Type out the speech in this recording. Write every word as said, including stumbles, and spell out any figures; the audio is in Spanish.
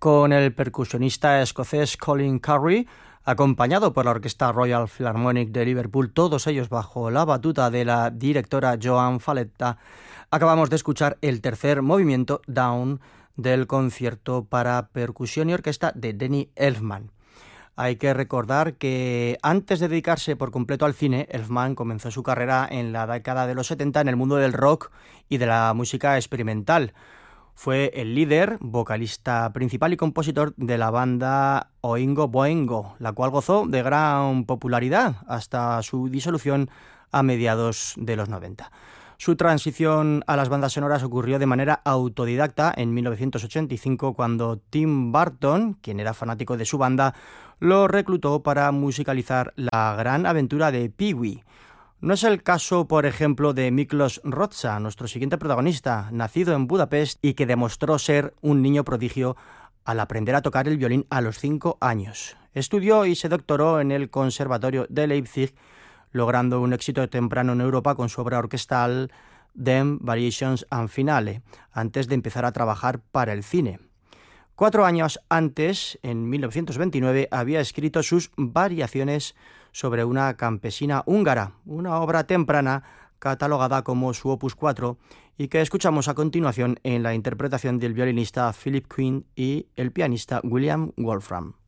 con el percusionista escocés Colin Currie, acompañado por la Orquesta Royal Philharmonic de Liverpool, todos ellos bajo la batuta de la directora Joan Falletta. Acabamos de escuchar el tercer movimiento, Down, del concierto para percusión y orquesta de Danny Elfman. Hay que recordar que antes de dedicarse por completo al cine, Elfman comenzó su carrera en la década de los setenta en el mundo del rock y de la música experimental. Fue el líder, vocalista principal y compositor de la banda Oingo Boingo, la cual gozó de gran popularidad hasta su disolución a mediados de los noventa. Su transición a las bandas sonoras ocurrió de manera autodidacta en mil novecientos ochenta y cinco, cuando Tim Burton, quien era fanático de su banda, lo reclutó para musicalizar La gran aventura de Pee-wee. No es el caso, por ejemplo, de Miklos Rozsa, nuestro siguiente protagonista, nacido en Budapest y que demostró ser un niño prodigio al aprender a tocar el violín a los cinco años. Estudió y se doctoró en el Conservatorio de Leipzig, logrando un éxito temprano en Europa con su obra orquestal Them, Variations and Finale, antes de empezar a trabajar para el cine. Cuatro años antes, en mil novecientos veintinueve, había escrito sus Variaciones sobre una campesina húngara, una obra temprana catalogada como su opus cuatro y que escuchamos a continuación en la interpretación del violinista Philip Quinn y el pianista William Wolfram.